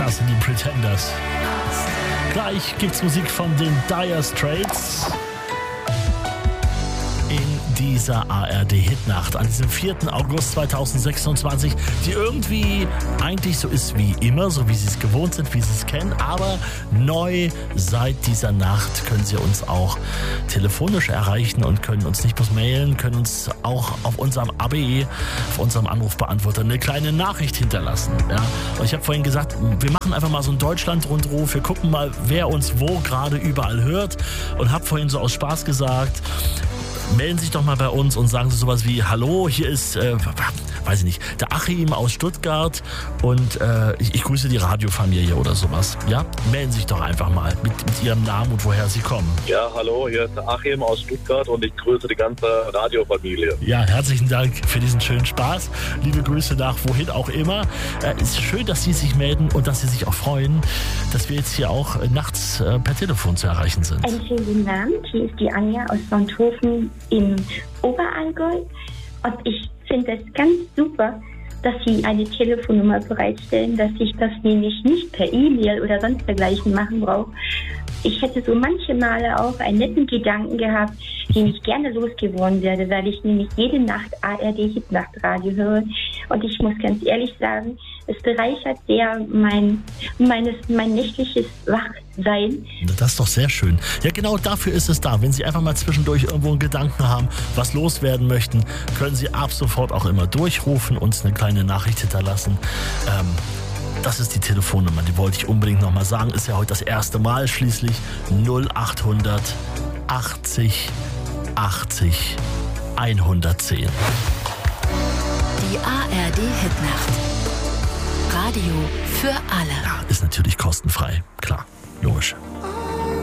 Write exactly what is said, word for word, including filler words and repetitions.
Das sind die Pretenders. Gleich gibt's Musik von den Dire Straits in dieser A R D-Hitnacht an diesem vierten August zweitausendsechsundzwanzig, die irgendwie eigentlich so ist wie immer, so wie Sie es gewohnt sind, wie Sie es kennen, aber neu seit dieser Nacht können Sie uns auch telefonisch erreichen und können uns nicht bloß mailen, können uns auch auf unserem A B E, auf unserem Anrufbeantworter eine kleine Nachricht hinterlassen. Ja? Und ich habe vorhin gesagt, wir machen einfach mal so einen Deutschland-Rundruf, wir gucken mal, wer uns wo gerade überall hört und habe vorhin so aus Spaß gesagt, melden Sie sich doch mal bei uns und sagen Sie sowas wie: Hallo, hier ist, äh, weiß ich nicht, der Achim aus Stuttgart und äh, ich, ich grüße die Radiofamilie oder sowas. Ja, melden Sie sich doch einfach mal mit, mit Ihrem Namen und woher Sie kommen. Ja, hallo, hier ist der Achim aus Stuttgart und ich grüße die ganze Radiofamilie. Ja, herzlichen Dank für diesen schönen Spaß. Liebe Grüße nach wohin auch immer. Äh, es ist schön, dass Sie sich melden und dass Sie sich auch freuen, dass wir jetzt hier auch äh, nachts äh, per Telefon zu erreichen sind. Einen schönen guten Abend. Hier ist die Anja aus Sonthofen im Oberallgäu und ich finde es ganz super, dass Sie eine Telefonnummer bereitstellen, dass ich das nämlich nicht per E-Mail oder sonst dergleichen machen brauche. Ich hätte so manche Male auch einen netten Gedanken gehabt, den ich gerne losgeworden werde, weil ich nämlich jede Nacht A R D-Hitnachtradio höre. Und ich muss ganz ehrlich sagen, es bereichert sehr mein, meines, mein nächtliches Wachsein. Das ist doch sehr schön. Ja, genau dafür ist es da. Wenn Sie einfach mal zwischendurch irgendwo einen Gedanken haben, was loswerden möchten, können Sie ab sofort auch immer durchrufen, uns eine kleine Nachricht hinterlassen. Ähm, Das ist die Telefonnummer, die wollte ich unbedingt nochmal sagen. Ist ja heute das erste Mal schließlich. null achthundert achtzig achtzig hundertzehn. Die A R D-Hitnacht. Radio für alle. Ja, ist natürlich kostenfrei. Klar, logisch.